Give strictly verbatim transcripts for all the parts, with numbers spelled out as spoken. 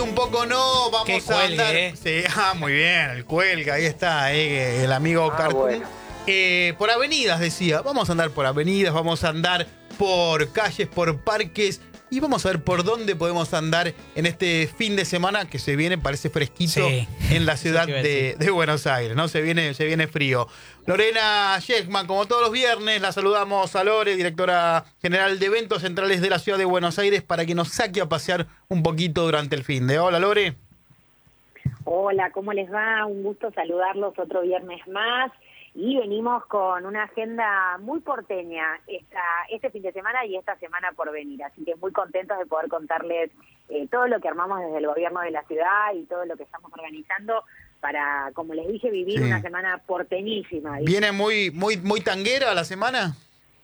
un poco no, vamos Qué a cuelgue, andar. ¿eh? Sí, ah, muy bien, el cuelga, ahí está, eh, el amigo Ah, Cartoon. bueno. Eh, por avenidas, decía, vamos a andar por avenidas, vamos a andar por calles, por parques. Y vamos a ver por dónde podemos andar en este fin de semana que se viene, parece fresquito, Sí. en la Eso ciudad te iba a de, decir. de Buenos Aires, ¿no? Se viene, se viene frío. Lorena Schechman, como todos los viernes, la saludamos a Lore, directora general de eventos centrales de la ciudad de Buenos Aires, para que nos saque a pasear un poquito durante el fin de. Hola, Lore. Hola, ¿cómo les va? Un gusto saludarlos otro viernes más. Y venimos con una agenda muy porteña esta, este fin de semana y esta semana por venir. Así que muy contentos de poder contarles eh, todo lo que armamos desde el gobierno de la ciudad y todo lo que estamos organizando para, como les dije, vivir Sí. una semana porteñísima. ¿Viene muy, muy, muy tanguera la semana?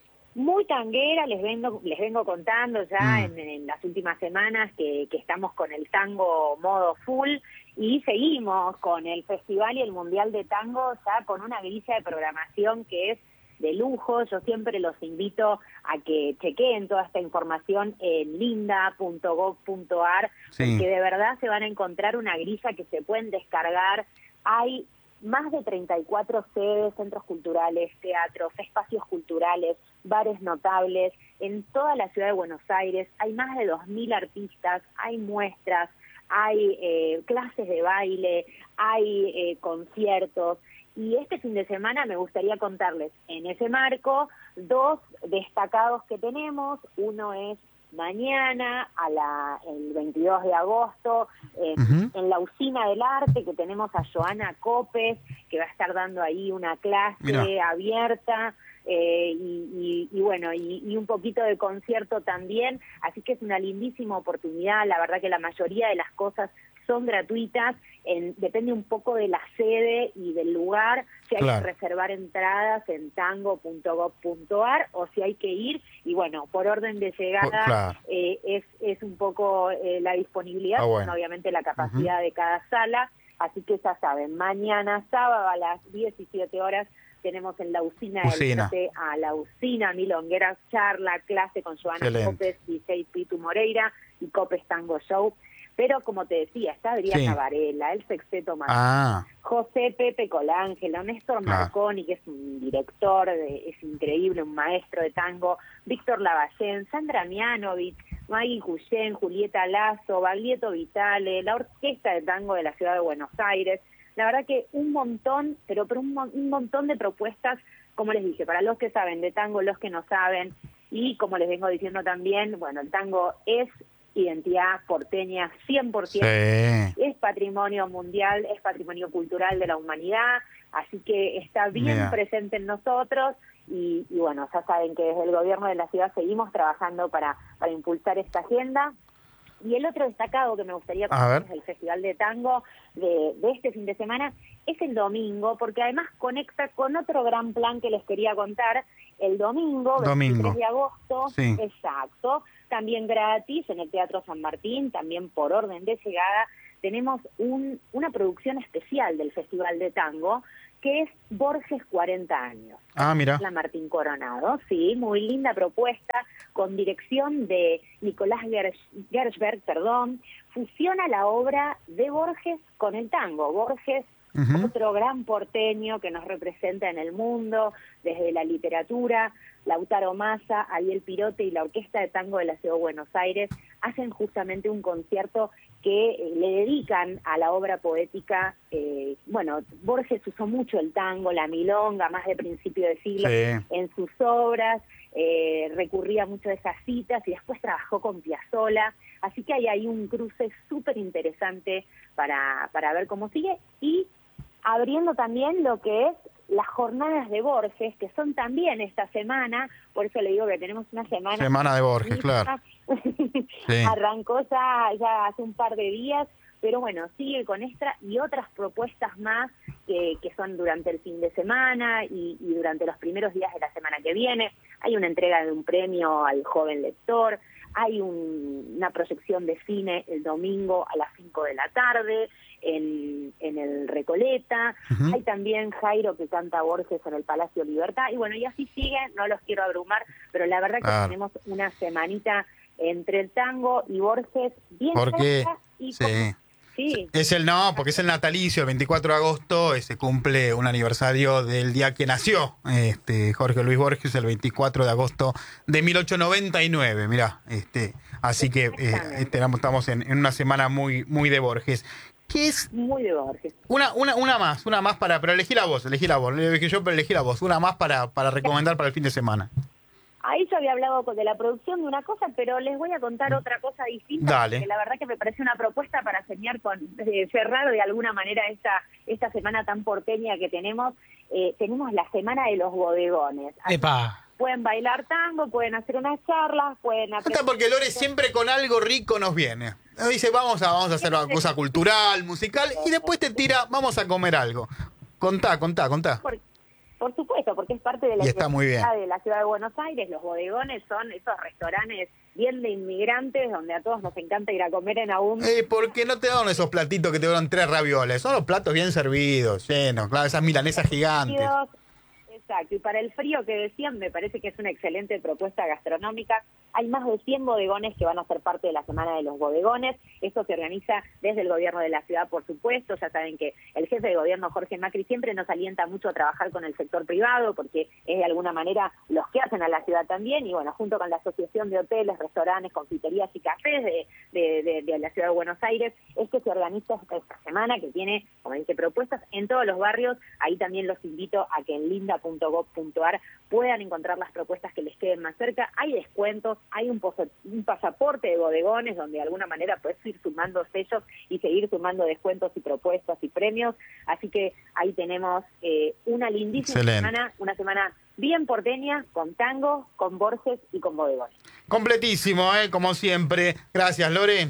Muy tanguera, les vengo, les vengo contando ya Mm. en, en las últimas semanas que, que estamos con el tango modo full y seguimos con el festival y el mundial de tango ya con una grilla de programación que es de lujo. Yo siempre los invito a que chequeen toda esta información en linda punto gov punto ar, Sí. porque de verdad se van a encontrar una grilla que se pueden descargar. Hay más de treinta y cuatro sedes, centros culturales, teatros, espacios culturales, bares notables en toda la ciudad de Buenos Aires. Hay más de dos mil artistas, hay muestras, hay eh, clases de baile, hay eh, conciertos. Y este fin de semana me gustaría contarles en ese marco dos destacados que tenemos. Uno es mañana, a la, el veintidós de agosto, en, Ujú. en la Usina del Arte, que tenemos a Joana Copes, que va a estar dando ahí una clase Mirá. abierta, eh, y, y, y bueno, y, y un poquito de concierto también, así que es una lindísima oportunidad. La verdad que la mayoría de las cosas son gratuitas, en, depende un poco de la sede y del lugar, si hay Claro. que reservar entradas en tango punto gov punto ar o si hay que ir, y bueno, por orden de llegada, Claro. eh, es, es un poco eh, la disponibilidad, Ah, bueno. con obviamente la capacidad de cada sala, así que ya saben, mañana sábado a las diecisiete horas tenemos en la Usina del Usina. Arte a la Usina Milongueras, charla, clase con Joana Excelente. Copes, D J Pitu Moreira y Copes Tango Show. Pero como te decía, está Adriana Sí. Varela, el Sexteto Martín, Ah, José Pepe Colangelo, Néstor Claro. Marconi, que es un director, de, es increíble, un maestro de tango, Víctor Lavallén, Sandra Mianovich, Maggie Cuyén, Julieta Lazo, Baglietto Vitale, la Orquesta de Tango de la Ciudad de Buenos Aires. La verdad que un montón, pero, pero un, mon- un montón de propuestas, como les dije, para los que saben de tango, los que no saben, y como les vengo diciendo también, bueno, el tango es identidad porteña cien por ciento. sí. Es patrimonio mundial, es patrimonio cultural de la humanidad, así que está bien Mira. presente en nosotros y, y bueno, ya saben que desde el gobierno de la ciudad seguimos trabajando para, para impulsar esta agenda. Y el otro destacado que me gustaría A contarles ver. del Festival de Tango de, de este fin de semana es el domingo, porque además conecta con otro gran plan que les quería contar. El domingo, Domingo. veintitrés de agosto, Sí. exacto, también gratis en el Teatro San Martín, también por orden de llegada, tenemos un, una producción especial del Festival de Tango, que es Borges cuarenta años. Ah, mira. La Martín Coronado, sí, muy linda propuesta, con dirección de Nicolás Gersh- Gershberg, perdón, fusiona la obra de Borges con el tango. Borges, Ujú. otro gran porteño que nos representa en el mundo, desde la literatura. Lautaro Massa, Ariel Pirote y la Orquesta de Tango de la Ciudad de Buenos Aires hacen justamente un concierto que eh, le dedican a la obra poética. Eh, bueno, Borges usó mucho el tango, la milonga, más de principio de siglo, Sí. en sus obras, eh, recurría mucho a esas citas y después trabajó con Piazzolla, así que hay ahí un cruce súper interesante para, para ver cómo sigue, y abriendo también lo que es las jornadas de Borges, que son también esta semana, por eso le digo que tenemos una semana... Semana de Borges, claro. Sí. Arrancó ya, ya hace un par de días, pero bueno, sigue con esta y otras propuestas más que, que son durante el fin de semana y, y durante los primeros días de la semana que viene. Hay una entrega de un premio al joven lector, hay un, una proyección de cine el domingo a las cinco de la tarde en, en el Recoleta. Ujú. Hay también Jairo que canta Borges en el Palacio Libertad. Y bueno, y así sigue, no los quiero abrumar, pero la verdad que Claro. tenemos una semanita entre el tango y Borges bien Porque cerca Y Sí. como, sí. Es el no, porque es el natalicio, el veinticuatro de agosto, se cumple un aniversario del día que nació este Jorge Luis Borges, el veinticuatro de agosto de mil ochocientos noventa y nueve, mirá, este, así que eh, estamos, estamos en, en una semana muy, muy de Borges. ¿Qué es? Muy de Borges. Una, una, una más, una más para, pero elegí la voz, elegí la voz, elegí yo, pero elegí la voz, una más para, para recomendar para el fin de semana. Ahí yo había hablado de la producción de una cosa, pero les voy a contar otra cosa distinta. Dale. Porque la verdad que me parece una propuesta para señar con, eh, cerrar de alguna manera esta esta semana tan porteña que tenemos. Eh, tenemos la Semana de los Bodegones. Así ¡Epa! pueden bailar tango, pueden hacer unas charlas, pueden... Hasta porque Lore siempre con algo rico nos viene. Nos dice, vamos a, vamos a hacer una cosa cultural, musical, y después te tira, vamos a comer algo. Contá, contá, contá. Por, por supuesto, porque es parte de la Y está muy bien. identidad de la ciudad de Buenos Aires. Los bodegones son esos restaurantes bien de inmigrantes donde a todos nos encanta ir a comer en abundancia. Eh, porque no te dan esos platitos que te dan tres ravioles. Son los platos bien servidos, llenos, claro, esas milanesas gigantes. Exacto, y para el frío que decían, me parece que es una excelente propuesta gastronómica. Hay más de cien bodegones que van a ser parte de la Semana de los Bodegones. Esto se organiza desde el gobierno de la ciudad, por supuesto. Ya saben que el jefe de gobierno, Jorge Macri, siempre nos alienta mucho a trabajar con el sector privado, porque es de alguna manera los que hacen a la ciudad también. Y bueno, junto con la Asociación de Hoteles, Restaurantes, Confiterías y Cafés de, de, de, de la ciudad de Buenos Aires, es que se organiza esta semana, que tiene, como dice, propuestas en todos los barrios. Ahí también los invito a que en linda punto gob punto ar puedan encontrar las propuestas que les queden más cerca. Hay descuentos, hay un, un pasaporte de bodegones donde de alguna manera puedes ir sumando sellos y seguir sumando descuentos y propuestas y premios. Así que ahí tenemos eh, una lindísima Excelente. semana, una semana bien porteña, con tango, con Borges y con bodegones. Completísimo, ¿eh? Como siempre. Gracias, Lore.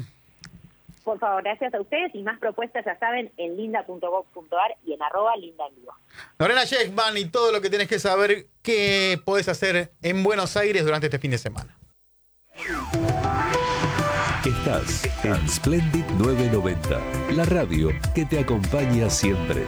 Por favor, gracias a ustedes y más propuestas, ya saben, en linda punto gob punto ar y en arroba linda en vivo. Lorena Sheckman y todo lo que tenés que saber que podés hacer en Buenos Aires durante este fin de semana. Estás en Splendid novecientos noventa, la radio que te acompaña siempre.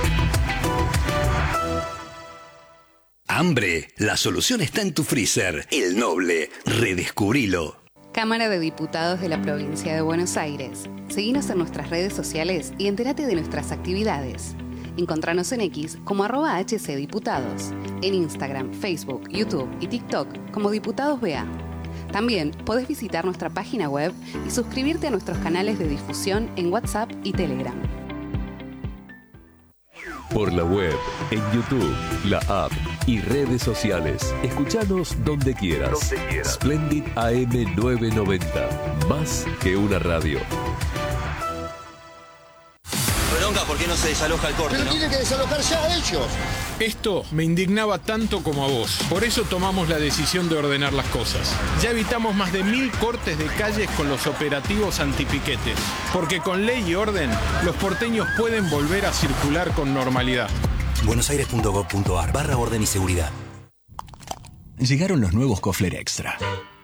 Hambre, la solución está en tu freezer. El Noble, redescubrilo. Cámara de Diputados de la Provincia de Buenos Aires. Seguinos en nuestras redes sociales y entérate de nuestras actividades. Encontranos en X como arroba hcdiputados, en Instagram, Facebook, YouTube y TikTok como Diputados B A. También podés visitar nuestra página web y suscribirte a nuestros canales de difusión en WhatsApp y Telegram. Por la web, en YouTube, la app y redes sociales. Escuchanos donde quieras. Donde quieras. Splendid A M novecientos noventa. Más que una radio. Bronca, ¿por qué no se desaloja el corte? Pero ¿no? tienen que desalojar ya ellos. Esto me indignaba tanto como a vos. Por eso tomamos la decisión de ordenar las cosas. Ya evitamos más de mil cortes de calles con los operativos antipiquete. Porque con ley y orden, los porteños pueden volver a circular con normalidad. buenosaires punto gob punto ar barra orden y seguridad. Llegaron los nuevos Kofler Extra.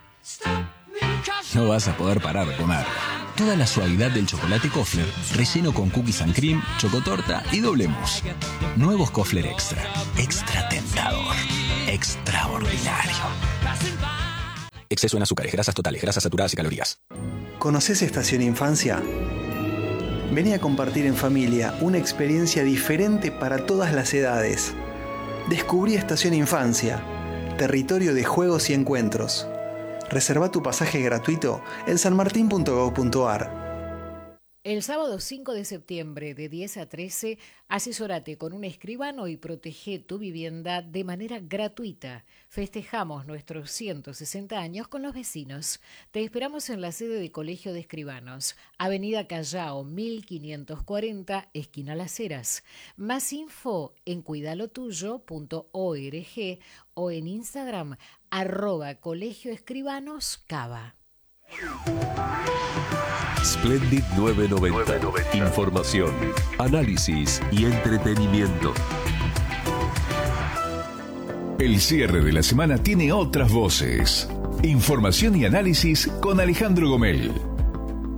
No vas a poder parar de comer. Toda la suavidad del chocolate Kofler, relleno con cookies and cream, chocotorta y doble mousse. Nuevos Kofler Extra. Extra tentador. Extraordinario. Exceso en azúcares, grasas totales, grasas saturadas y calorías. ¿Conoces Estación Infancia? Vení a compartir en familia una experiencia diferente para todas las edades. Descubrí Estación Infancia, territorio de juegos y encuentros. Reserva tu pasaje gratuito en sanmartin punto gob punto ar. El sábado cinco de septiembre de diez a trece, asesórate con un escribano y protege tu vivienda de manera gratuita. Festejamos nuestros ciento sesenta años con los vecinos. Te esperamos en la sede de Colegio de Escribanos, Avenida Callao mil quinientos cuarenta, esquina Las Heras. Más info en cuidalotuyo punto org o en Instagram, arroba Colegio Escribanos Cava. Splendid novecientos noventa. Información, análisis y entretenimiento. El cierre de la semana tiene otras voces. Información y análisis con Alejandro Gomel.